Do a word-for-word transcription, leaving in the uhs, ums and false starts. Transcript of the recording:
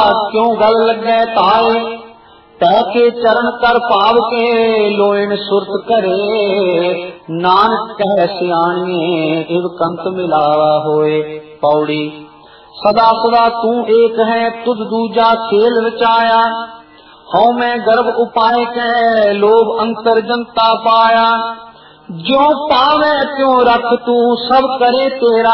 क्यों गल लगे ताए, तै के चरण कर पाव के लोइन सुरत करे। नानक कह सियाणिए इव कंत मिलावा होए। पौड़ी सदा सदा तू एक है तुझ दूजा खेल रचाया, हौ मैं गर्भ उपाय के लोभ अंतर जनता पाया। जो पावे त्यों रख तू सब करे तेरा,